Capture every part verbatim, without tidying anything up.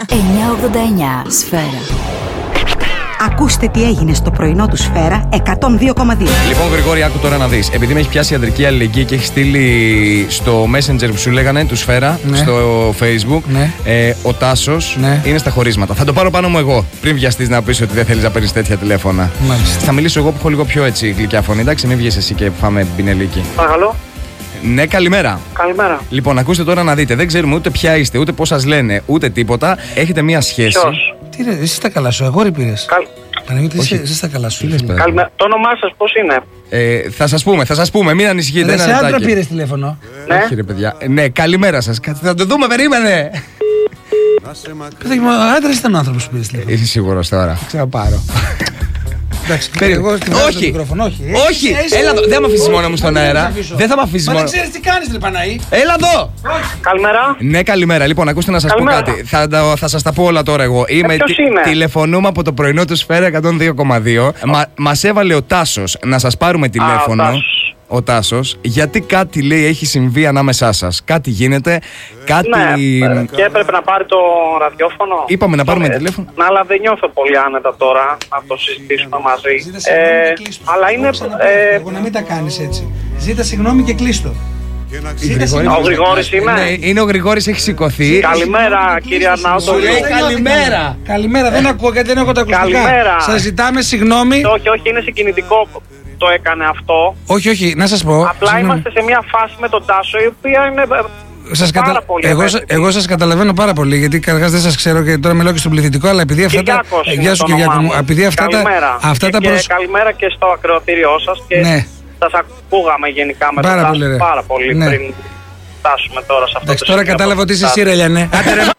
εννιακόσια ογδόντα εννιά Σφαίρα. Ακούστε τι έγινε στο πρωινό του Σφαίρα εκατόν δύο κόμμα δύο. Λοιπόν, Γρηγόρη, άκου τώρα να δεις. Επειδή με έχει πιάσει ιατρική αλληλεγγύη και έχει στείλει στο Messenger που σου λέγανε του Σφαίρα, ναι, στο Facebook, ναι, ε, ο Τάσος, ναι, είναι στα χωρίσματα. Θα το πάρω πάνω μου εγώ. Πριν βιαστείς να πεις ότι δεν θέλεις να παίρνεις τέτοια τηλέφωνα. Μάλιστα. Θα μιλήσω εγώ που έχω λίγο πιο έτσι γλυκιά φωνή. Εντάξει, μην βγεις εσύ και πάμε μπινελίκι. Παρακαλώ. Ναι, καλημέρα. Καλημέρα. Λοιπόν, ακούστε τώρα να δείτε. Δεν ξέρουμε ούτε ποια είστε, ούτε πώς σας λένε, ούτε τίποτα. Έχετε μία σχέση. Ποιος? Τι ρε, εσύ τα καλά σου, αγόρι πήρες. Καλ... Παναγιώτη, εσύ, εσύ τα καλά σου. Καλημέρα. Το όνομά σας πώς είναι? Ε, θα σας πούμε, θα σας πούμε, μην ανησυχείτε. Σε άντρα πήρες τηλέφωνο. Ναι. Όχι ρε παιδιά. Ε, ναι, καλημέρα σας. Θα το δούμε, περίμενε. Άντρας ήταν ο άνθρωπος που πήρες τηλέφωνο. Είσαι σίγουρος τώρα? Ξέρω πάρω. Εντάξει, εγώ στην όχι, μικρόφωνο, όχι. Όχι, έλα εδώ. Δεν θα με αφήσεις μόνο μου στον αέρα. Δεν θα με αφήσεις μόνο. Μα δεν ξέρεις τι κάνεις, ρε Παναή. Έλα εδώ. Καλημέρα. Ναι, καλημέρα. Λοιπόν, ακούστε να σας καλημέρα. πω κάτι. Θα, θα σας τα πω όλα τώρα εγώ. Είμαι, ε, τι, τηλεφωνούμε από το πρωινό του Σφαίρα εκατόν δύο κόμμα δύο. Μα, μας έβαλε ο Τάσος να σας πάρουμε τηλέφωνο. Α, ο Τάσος, γιατί κάτι λέει έχει συμβεί ανάμεσά σας. Κάτι γίνεται, κάτι. Ναι, και έπρεπε να πάρει το ραδιόφωνο. Είπαμε να πάρουμε τηλέφωνο. Ναι, αλλά δεν νιώθω πολύ άνετα τώρα να το συζητήσουμε μαζί. Ε, αλλά είναι. Ε, εγώ να μην τα κάνεις έτσι. Ζήτα συγγνώμη και κλείστο. Ο Γρηγόρης είμαι. Ναι, είναι ο Γρηγόρης, έχει σηκωθεί. Καλημέρα, κύριε Αρναούτο. Σου λέει καλημέρα. Καλημέρα, δεν ακούω γιατί δεν έχω τα ακουστικά. Καλημέρα. Σας ζητάμε συγγνώμη. Όχι, όχι, είναι συγκινητικό. Το έκανε αυτό. Όχι, όχι, να σας πω. Απλά συγγνώμη. Είμαστε σε μια φάση με τον Τάσο η οποία είναι σας πάρα κατα... πολύ εγώ, εγώ σας καταλαβαίνω πάρα πολύ γιατί καταρχάς δεν σας ξέρω και τώρα μιλάω και στον πληθυντικό, αλλά επειδή αυτά τα. Γεια σου, Κυριάκο μου. Επειδή αυτά καλημέρα. τα. Αυτά και, τα και προσ... καλημέρα και στο ακροατήριό σας και ναι, σας ακούγαμε γενικά με πάρα τον πολύ, Τάσο πάρα πολύ ναι, πριν φτάσουμε τώρα σε αυτό. Εντάξει, το τώρα κατάλαβα ότι είσαι σύρελια, ναι. Άντε ρε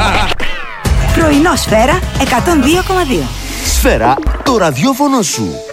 Πρωινό Σφαίρα εκατόν δύο κόμμα δύο. Σφαίρα, το ραδιόφωνο σου.